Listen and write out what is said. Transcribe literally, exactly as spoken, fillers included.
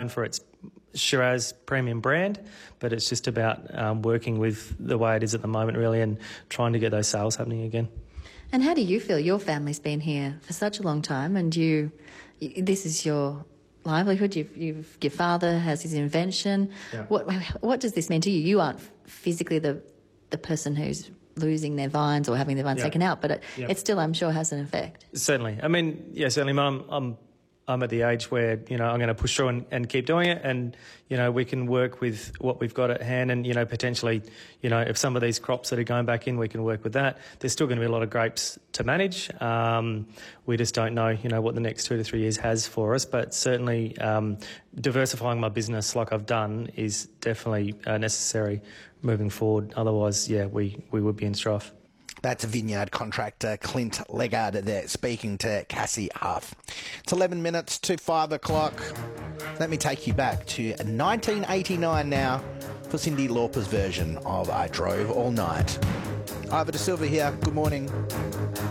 for its Shiraz premium brand, but it's just about um, working with the way it is at the moment, really, and trying to get those sales happening again. And how do you feel? Your family's been here for such a long time, and you, this is your livelihood. You've, you've, your father has his invention. Yeah. What what does this mean to you? You aren't physically the the person who's losing their vines or having their vines Yeah. taken out, but it, Yeah. it still, I'm sure, has an effect. Certainly. I mean, yeah, certainly, Mum. I'm, I'm at the age where, you know, I'm going to push through and, and keep doing it, and, you know, we can work with what we've got at hand, and, you know, potentially, you know, if some of these crops that are going back in, we can work with that. There's still going to be a lot of grapes to manage. Um, we just don't know, you know, what the next two to three years has for us, but certainly um, diversifying my business like I've done is definitely uh, necessary moving forward. Otherwise, yeah, we, we would be in strife. That's vineyard contractor Clint Leggard there speaking to Cassie Huff. It's eleven minutes to five o'clock. Let me take you back to nineteen eighty-nine now for Cyndi Lauper's version of I Drove All Night. Ivor De Silva here. Good morning.